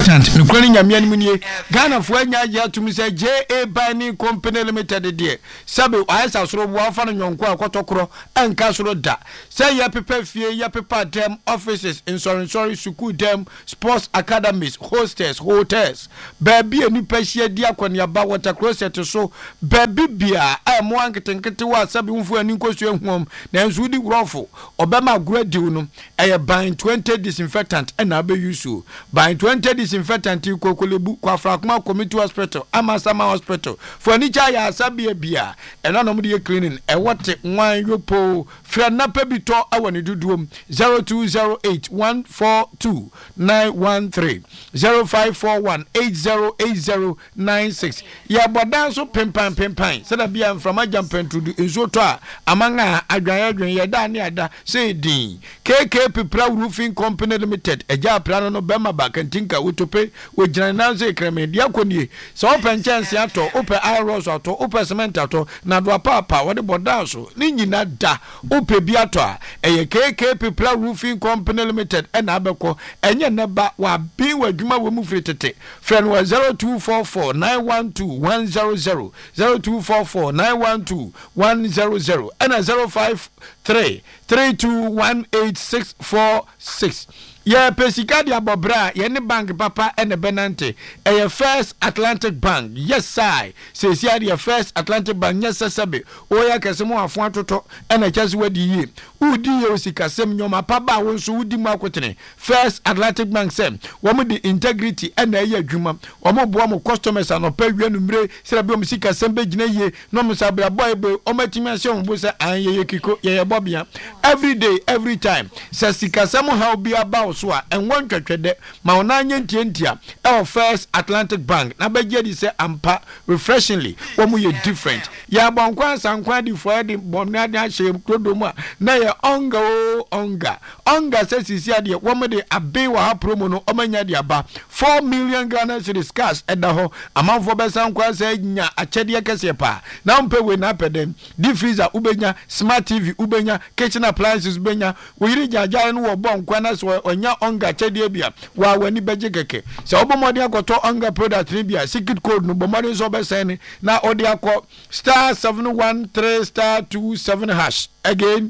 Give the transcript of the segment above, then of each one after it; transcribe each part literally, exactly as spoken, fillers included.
disinfectant no kwani nyamia ni munie Ghana fo anya ya tumi say J A Binding Company Limited de sabe ayesa soro bo afa no nyonko akotokoro enka soro da say ya pepe fie ya pepe dem offices insurance sorry school dem sports academies hostels hotels baby eni pehia di akonia ba water closet so baby bia e mo anketenkete wa sabe mfu ani nkosu ehum na nso di grofo obema grade no e Bind twenty disinfectant e na be use Bind twenty disinfectant kokolebu kwa frakma community hospital amasama hospital for ni cha ya sabe bia e na no mo de cleaning e wote wan yopo fra na pebito awani duduom zero two zero eight one four two nine one three zero five four one eight zero eight zero nine six ya bodan so pempan pempan sada bia from ajampentudu ensoto a amanga adwan adwan ya da ne ada say din K K Pipra Roofing Company Limited eja plano no bema bakantinka utope we jina say kreme dia konie so open chance ato open iron ato open cement ato na do papa wode bodan so ni nyina da open bi ato a eye K K Pipra Roofing Company Limited e na abeko enye ne ba wa bi wadwuma wo mu fritete friend was zero two four four nine one two one zero zero zero two four four nine one two one zero zero and zero five three three two one eight six four six. Yeah, pesika dia bobra ye ne bank papa ene benante e First Atlantic Bank. Yes sir. Say say dia First Atlantic Bank yes sabe o ya kesemo afo atoto ene kyase wadi yi udi ye osika sem nyoma pa ba won so udi mu akotene First Atlantic Bank sem wo mu di integrity ene ye adwuma wo mo bo mo customers anopa wianu mre sira bi o musika sem be gina ye no mo sabra boy boy o matimi ase o bo se an ye ye kiko ye ye bobia every day every time say sika sem how be about so and one twetwede ma ona nyentia e First Atlantic Bank na beje di say ampa refreshingly wo mu ye different ya bonkwa sankwa di for di bomna di ahye prodomu na ye onga o onga onga say sisi ade wo mu de abe wa ha promo no omanya di aba four million Ghana cedis cash eda ho amanfo be sankwa say nya achede kese pa na mpe we na pedem di freezer ubenya smart T V ubenya kitchen appliances ubenya we yiri jaja no wo bonkwa na so onya onga chede bia wa wani beje keke se obomode akoto onga product ni bia secret code no bomode so be send na ode akọ star seven one three star two seven hash again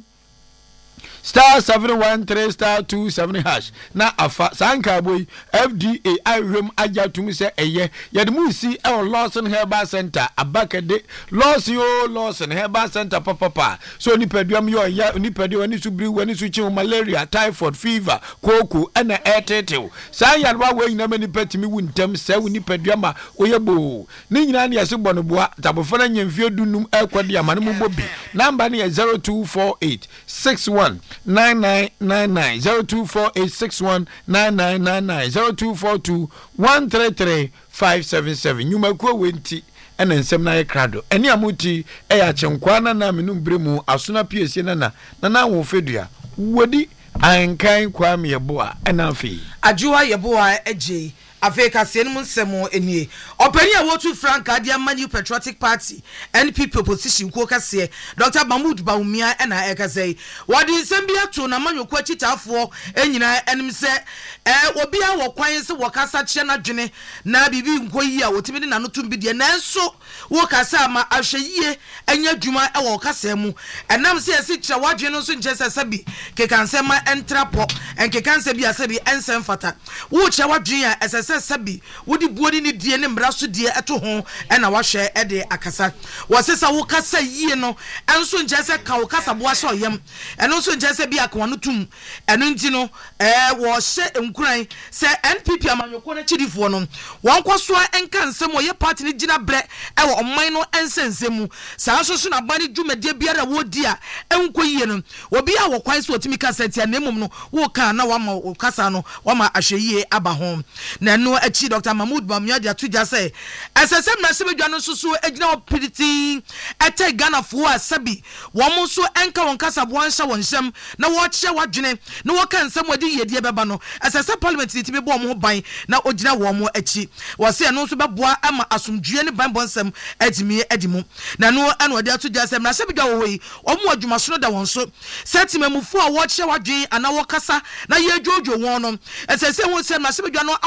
star seven one three star two seven hash na afa sanka boy F D A ihwem aja tumi se eye yede mu si e Lawson Herbal Center abakade Lawson o Lawson Herbal Center papa pa so ni peduam yo ya ni pedu ani subri wani su chi malaria typhoid fever koko na etetew san yarwa we nyina mani patimi wuntam se woni peduam a oyebo ni nyina na yase bonoboa tabofana nyamfie dunum ekwade amane mu bobi number ne zero two four eight six one nine nine nine nine zero two four eight six one nine nine nine nine zero two four two one three three five seven seven nyuma ko wenti ena nsem na ye krado eni amuti e ya chenkwa na na menu bremu asona piesie na na na na wo fedua wodi ankan kwa me yeboa ena afi ajuwa yeboa eje Africa senum nsemo enie opani a wotu Frank Adia Manu Patriotic Party N P P opposition ko kase Doctor Mahmoud Bawumia ena ekase wadi nsem bia to na manyoku achitafo enyina enim se eh obi a wo kwan se wo kasa che na dwene na bibi nkoyi a wotimi de nanotum bi de nanso wo kasa ma ahweyie enya dwuma e wo kasa mu enam se esi kira wadwene no so nche sabi kekansema entrapo enkekanse bia sabi ensem fata wo kira wadwene a esese sabi wodi buodi ni die ne mraso die eto ho ena wahwe ede akasa wosesa wo kasa yie no enso nche se ka wo kasa bo aso yem eno nso nche se bia ka wono tum eno nti no eh wo hye nkuran se N P P amanyoko na chidifo no won kwaso enka nsem ye party ni gina bre e wo omman no ensensemu saa so so na bani dwumade biara wodi a enkoyie no obi a wo kwan so otimi kasa tia na emum no wo ka na wama kasa no wama ahweyie aba ho na no achi Doctor Mahmoud Bawumia dia tuja say esese mrase bedwa no so so egina opiditi ete Ghana fo asabi wo mo so enka won kasa bo anhya won hyem na wo kye wadwene na wo ka nsem wadi yedie beba no esese parliament timi bo mo ban na ogina wo mo achi wo se no so beboa ama asomdue ne ban bonsem adimi adimu na no eno dia tuja say mrase bedwa wo yi wo mo adwuma so da won so setimamufo a wo kye wadwen ana wo kasa na ye dwojo won no esese won se mrase bedwa no aboabo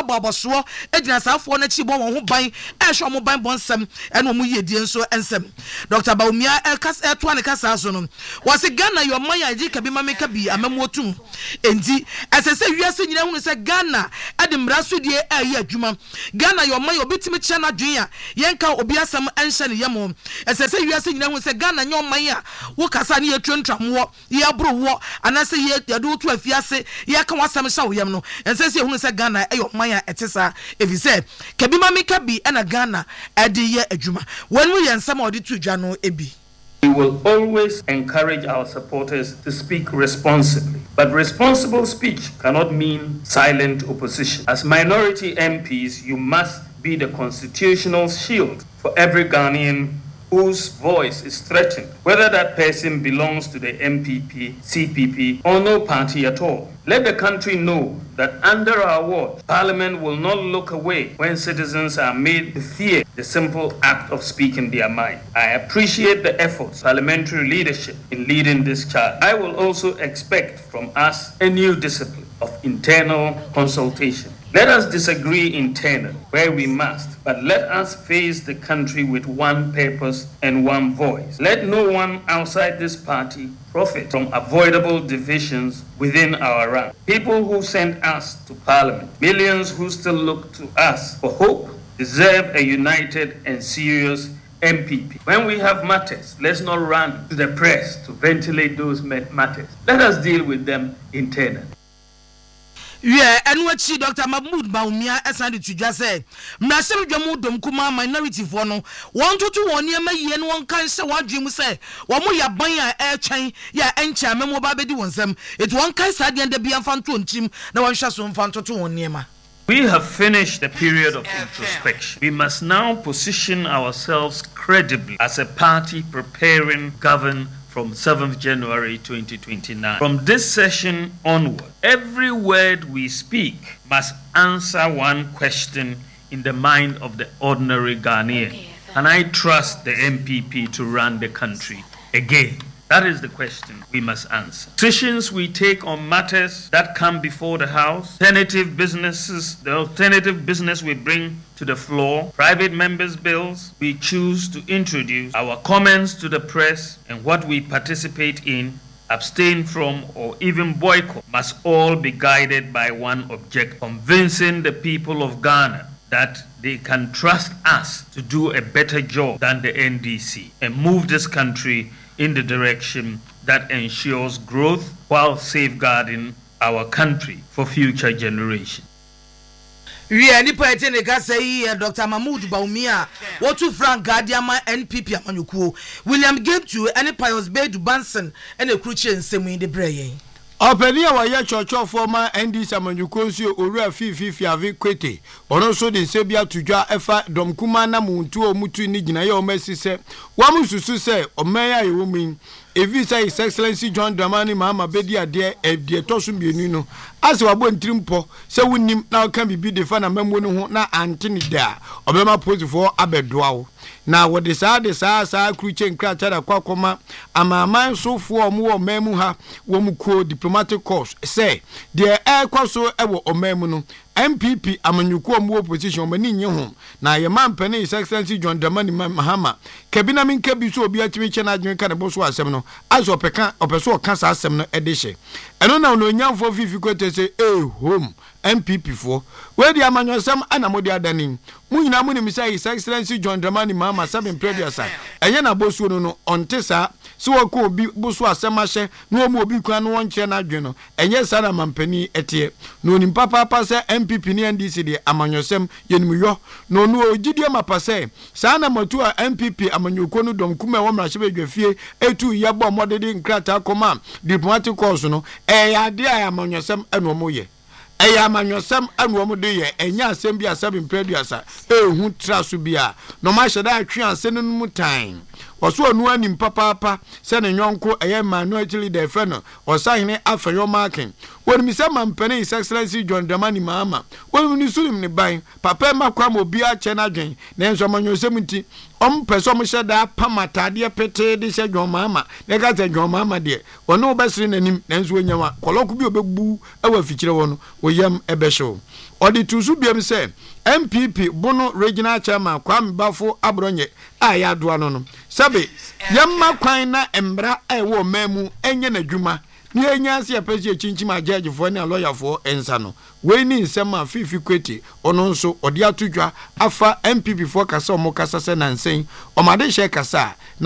so egyina saafo na chi bo won ho ban e hwe mo ban bonsem e no mo yedie nso ensem Doctor Bawumia e kas e to an kasa so no was Ghana your man ya ji kabi mame kabi amamotum enti esese wiase nyina hunu se Ghana e de mraso die e ye adwuma Ghana your man obetimi kye na dwen a yenka obi asem enhye ne yemo esese wiase nyina hunu se Ghana nyo man a wo kasa ne ye twentwamwo ye abro wo anase ye yado to afiase ye ka wasem sha wo yem no esese hunu se Ghana e yo man a etesa efise kabi mame kabi e na Ghana e de ye adwuma when we yensam odi to dwa no ebi. We will always encourage our supporters to speak responsibly. But responsible speech cannot mean silent opposition. As minority M Ps, you must be the constitutional shield for every Ghanaian whose voice is threatened, whether that person belongs to the M P P, C P P, or no party at all. Let the country know that under our watch, Parliament will not look away when citizens are made to fear the simple act of speaking their mind. I appreciate the efforts of parliamentary leadership in leading this charge. I will also expect from us a new discipline of internal consultation. Let us disagree internally where we must, but let us face the country with one purpose and one voice. Let no one outside this party profit from avoidable divisions within our ranks. People who sent us to Parliament, millions who still look to us for hope, deserve a united and serious M P P. When we have matters, let's not run to the press to ventilate those matters. Let us deal with them internally. Yeah, and what she Doctor Mahmoud Bawumia asandi to just say, Mnasem Jamu Dom Kuma minority for no, one to two one year may yen one can say what Jim say, one more ya banya air chain, ya encha memo babedi one sem, it one kind sadi and the be a fan to team, no one shall soon fan to two one year. We have finished the period of introspection. We must now position ourselves credibly as a party preparing govern from seventh January twenty twenty-nine. From this session onward, every word we speak must answer one question in the mind of the ordinary Ghanaian. And I trust the M P P to run the country again. That is the question we must answer. Decisions we take on matters that come before the House, alternative businesses, the alternative business we bring to the floor, private members' bills we choose to introduce, our comments to the press, and what we participate in, abstain from, or even boycott must all be guided by one objective: convincing the people of Ghana that they can trust us to do a better job than the N D C and move this country in the direction that ensures growth while safeguarding our country for future generations. We are nipa etene ka say Doctor Mahmoud Bawumia what to Frank Gadiama N P P amanyukuo William Gatetu any Pius Bedu Banson and a crucial nsemu in the brain. Openi a waye chocho former N D C amanyukuo nso owura fifi fiave kwete ono so de nsebia tudwa efa domkuma na muntu omutu ni gina ye o mesise wamususu se oman ya yewomin evi say His Excellency John Dramani Mahama bedi ade e de tosum bienu no ase wabo ntrimpo se wonnim na kan bibi de fa na mamwo no ho na antini da obema posifo abedoa wo na wode saa de saa saa kruche nkra chara kwakoma amaman sofo omo omamu ha wo muko diplomatic course say de e kwaso e wo omamu no M P P amanyuko omo opposition omani nye ho na ye mampane His Excellency John Dramani Mahama kabina min kabi so obi atimi che na adwen ka ne boso asem no aso opeka opeso oka sa asem no edehye eno na no nyamfo fifi kwete se eh home M P P for we di amanyosem anamodi adani mu nyina mu ni misa His Excellency John Dramani Mahama seven previous enye na boso no no onte sa se wako obi boso asem ahye no omo obi kwa no wonche na adwen no enye sa na mampani etie no ni papa papa se M P P ni N D C de amanyosem yenimyo no no ogidie mapase sa na matu a M P P amanyuko no dom kuma wo mrahye bedwafie etu yebo modede nkrata koma diplomatic course no e ya de amanyosem eno moye eya amanyosem anu omo de ye enya asem bi asem impreduasa ehu traso bia no ma hyeda atwe asem no mu tan ɔso ɔno anim papaapa sɛ ne nyɔnko ɛyɛ minority leader fɛ no ɔsahene afɛyɔ marking wɔnim sɛ mampane His Excellency John Dramani Mahama wɔnim ne sulim ne ban papa ma kwa ma obi akyɛ no adwen nanso amanyɔsɛm nti ɔm pɛ sɛ ɔm hyɛ daa pam atadeɛ petee de hyɛ John Mahama na ɛka sɛ John Mahama deɛ ɔne wobɛsere n'anim nanso wɔnyama kɔlɔko bi ɔbɛbu ɛwɔ afikyire wɔ no wɔyam ɛbɛhyew ɔde to so biam sɛ M P P Bono Regional Chairman Kwame Bafo Abronye a yɛ adoa no no sɛbe yɛmma kwan na mbra ɛwɔ mamu ɛnyɛ n'adwuma ni enya se apesi chinchim ajaji fo ne lawyer fo ensa no we ni nsem a fifi kweti ono nso ode atodwa afa M P P fo kasa o mo kasa se nansen o ma de hye kasa